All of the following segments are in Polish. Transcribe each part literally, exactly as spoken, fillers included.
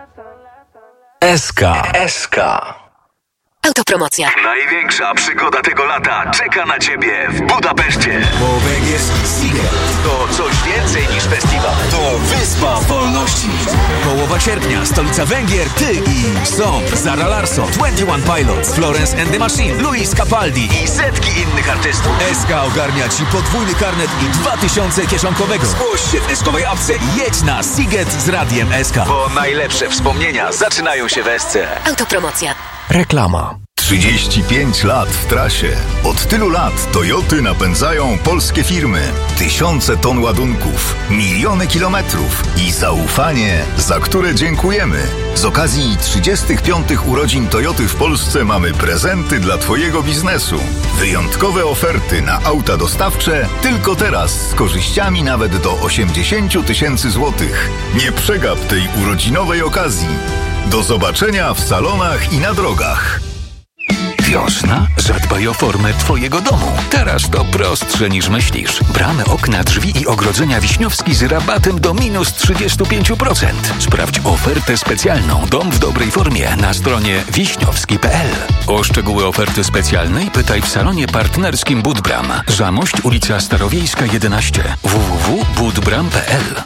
S K. S K. Autopromocja. Największa przygoda tego lata czeka na Ciebie w Budapeszcie. Bo Węgier Seagate To coś więcej niż festiwal. to wyspa wolności. Połowa sierpnia, stolica Węgier, ty i Song, Zara Larsson, dwadzieścia jeden Pilots, Florence and the Machine, Luis Capaldi I setki innych artystów. S K ogarnia Ci podwójny karnet i dwa tysiące kieszonkowego. Zgłoś się w dyskowej apce i jedź na Seagate z radiem S K. Bo najlepsze wspomnienia zaczynają się w S C. Autopromocja. Reklama. trzydzieści pięć lat w trasie. Od tylu lat Toyoty napędzają polskie firmy. Tysiące ton ładunków, miliony kilometrów i zaufanie, za które dziękujemy. Z okazji trzydziestych piątych urodzin Toyoty w Polsce mamy prezenty dla Twojego biznesu. Wyjątkowe oferty na auta dostawcze tylko teraz z korzyściami nawet do osiemdziesiąt tysięcy złotych. Nie przegap tej urodzinowej okazji. Do zobaczenia w salonach i na drogach. Wiosna? Zadbaj o formę Twojego domu. Teraz to prostsze niż myślisz. Bramy, okna, drzwi i ogrodzenia Wiśniowski z rabatem do minus trzydzieści pięć procent. Sprawdź ofertę specjalną Dom w dobrej formie na stronie wiśniowski kropka p l. O szczegóły oferty specjalnej pytaj w salonie partnerskim Budbram. Zamość, ulica Starowiejska jedenaście. w w w kropka budbram kropka p l.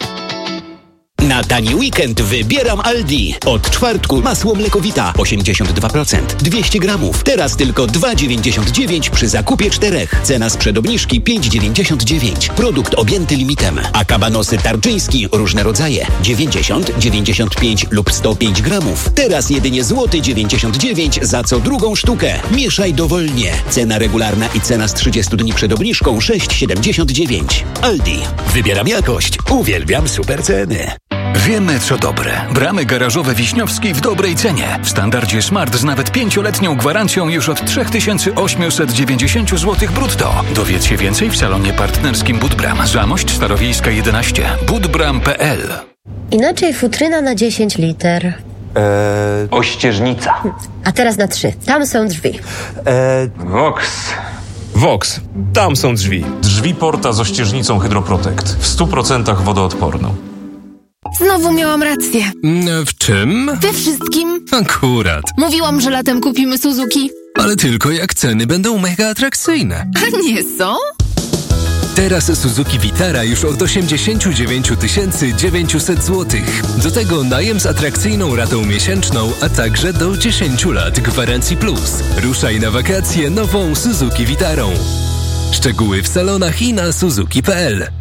Na tani weekend wybieram Aldi. Od czwartku masło mlekowita osiemdziesiąt dwa procent, dwieście gramów. Teraz tylko dwa dziewięćdziesiąt dziewięć przy zakupie czterech. Cena sprzed obniżki pięć dziewięćdziesiąt dziewięć. Produkt objęty limitem. A kabanosy tarczyński różne rodzaje dziewięćdziesiąt, dziewięćdziesiąt pięć lub sto pięć gramów. Teraz jedynie złoty dziewięćdziesiąt dziewięć za co drugą sztukę. Mieszaj dowolnie. Cena regularna i cena z trzydziestu dni przed obniżką sześć siedemdziesiąt dziewięć. Aldi. Wybieram jakość. Uwielbiam super ceny. Wiemy, co dobre. Bramy garażowe Wiśniowski w dobrej cenie. W standardzie Smart z nawet pięcioletnią gwarancją już od trzy tysiące osiemset dziewięćdziesiąt złotych brutto. Dowiedz się więcej w salonie partnerskim Budbram. Zamość Starowiejska jedenaście. budbram kropka p l. Inaczej futryna na dziesięć liter. Eee, Ościeżnica. A teraz na trzy. Tam są drzwi. eee, Vox. Vox. Tam są drzwi. Drzwi Porta z ościeżnicą Hydroprotect. W stu procentach wodoodporną. Znowu miałam rację. W czym? We wszystkim. Akurat. Mówiłam, że latem kupimy Suzuki. Ale tylko jak ceny będą mega atrakcyjne. A nie są? Teraz Suzuki Vitara już od osiemdziesiąt dziewięć tysięcy dziewięćset złotych. Do tego najem z atrakcyjną ratą miesięczną, a także do dziesięć lat gwarancji plus. Ruszaj na wakacje nową Suzuki Vitarą. Szczegóły w salonach i na suzuki kropka p l.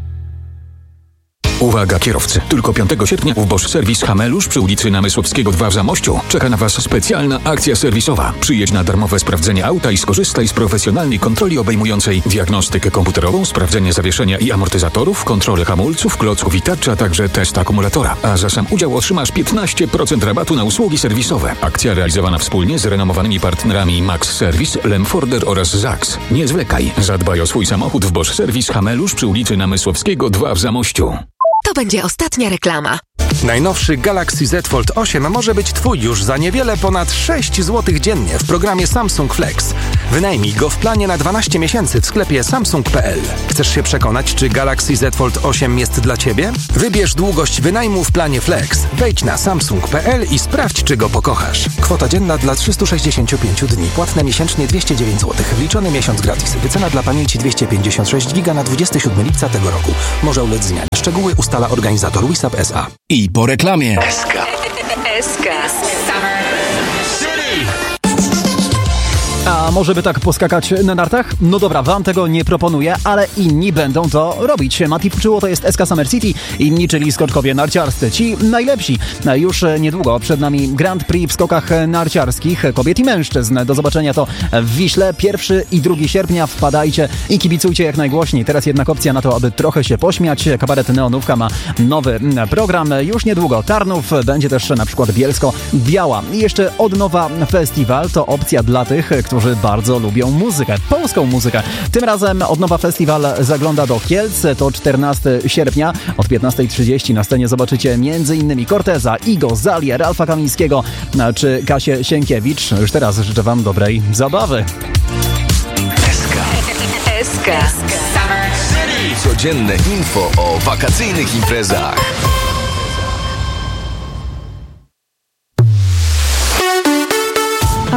Uwaga kierowcy, tylko piątego sierpnia w Bosch Service Hamelusz przy ulicy Namysłowskiego dwa w Zamościu czeka na Was specjalna akcja serwisowa. Przyjedź na darmowe sprawdzenie auta i skorzystaj z profesjonalnej kontroli obejmującej diagnostykę komputerową, sprawdzenie zawieszenia i amortyzatorów, kontrolę hamulców, klocków i tarczy, a także test akumulatora. A za sam udział otrzymasz piętnaście procent rabatu na usługi serwisowe. Akcja realizowana wspólnie z renomowanymi partnerami Max Service, Lemforder oraz Zax. Nie zwlekaj, zadbaj o swój samochód w Bosch Service Hamelusz przy ulicy Namysłowskiego dwa w Zamościu. To będzie ostatnia reklama. Najnowszy Galaxy Z Fold osiem może być Twój już za niewiele ponad sześć złotych dziennie w programie Samsung Flex. Wynajmij go w planie na dwanaście miesięcy w sklepie samsung kropka p l. Chcesz się przekonać, czy Galaxy Z Fold osiem jest dla Ciebie? Wybierz długość wynajmu w planie Flex. Wejdź na samsung kropka p l i sprawdź, czy go pokochasz. Kwota dzienna dla trzystu sześćdziesięciu pięciu dni. Płatne miesięcznie dwieście dziewięć złotych. Wliczony miesiąc gratis. Wycena dla pamięci dwieście pięćdziesiąt sześć giga na dwudziestego siódmego lipca tego roku. Może ulec zmianie. Szczegóły ustala organizator Wisap S A. I po reklamie. S K. S K. A może by tak poskakać na nartach? No dobra, wam tego nie proponuję, ale inni będą to robić. Mati Fuczyło to jest S K Summer City, inni, czyli skoczkowie narciarscy. Ci najlepsi. Już niedługo przed nami Grand Prix w skokach narciarskich kobiet i mężczyzn. Do zobaczenia to w Wiśle. pierwszego i drugiego sierpnia wpadajcie i kibicujcie jak najgłośniej. Teraz jednak opcja na to, aby trochę się pośmiać. Kabaret Neonówka ma nowy program. Już niedługo Tarnów, będzie też na przykład Bielsko-Biała. I jeszcze od nowa festiwal to opcja dla tych, którzy bardzo lubią muzykę, polską muzykę. Tym razem od nowa festiwal zagląda do Kielc. To czternastego sierpnia od piętnastej trzydzieści na scenie zobaczycie m.in. Corteza, Igo, Zalię, Ralfa Kamińskiego czy Kasię Sienkiewicz. Już teraz życzę wam dobrej zabawy. S K. S K. Codzienne info o wakacyjnych imprezach.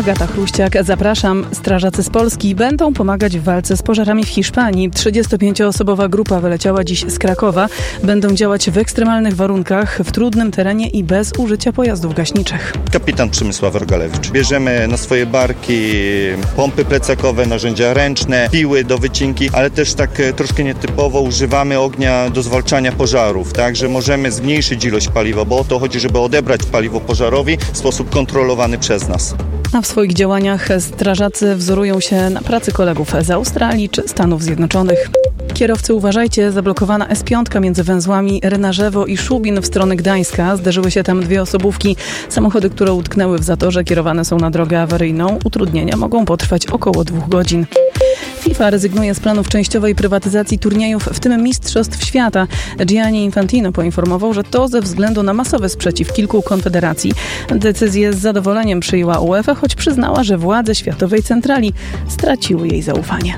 Agata Chruściak, zapraszam. Strażacy z Polski będą pomagać w walce z pożarami w Hiszpanii. trzydziestopięcioosobowa grupa wyleciała dziś z Krakowa. Będą działać w ekstremalnych warunkach, w trudnym terenie i bez użycia pojazdów gaśniczych. Kapitan Przemysław Rogalewicz. Bierzemy na swoje barki pompy plecakowe, narzędzia ręczne, piły do wycinki, ale też tak troszkę nietypowo używamy ognia do zwalczania pożarów, tak, że możemy zmniejszyć ilość paliwa, bo o to chodzi, żeby odebrać paliwo pożarowi w sposób kontrolowany przez nas. A w swoich działaniach strażacy wzorują się na pracy kolegów z Australii czy Stanów Zjednoczonych. Kierowcy, uważajcie, zablokowana es pięć między węzłami Rynarzewo i Szubin w stronę Gdańska. Zderzyły się tam dwie osobówki. Samochody, które utknęły w zatorze, kierowane są na drogę awaryjną. Utrudnienia mogą potrwać około dwóch godzin. FIFA rezygnuje z planów częściowej prywatyzacji turniejów, w tym Mistrzostw Świata. Gianni Infantino poinformował, że to ze względu na masowy sprzeciw kilku konfederacji. Decyzję z zadowoleniem przyjęła UEFA, choć przyznała, że władze Światowej Centrali straciły jej zaufanie.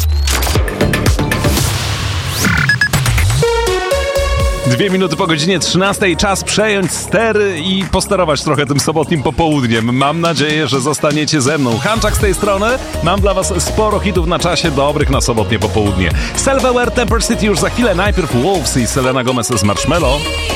Dwie minuty po godzinie trzynastej, czas przejąć stery i posterować trochę tym sobotnim popołudniem. Mam nadzieję, że zostaniecie ze mną. Hanczak z tej strony. Mam dla was sporo hitów na czasie, dobrych na sobotnie popołudnie. Self-Aware Temper City już za chwilę. Najpierw Wolves i Selena Gomez z Marshmello.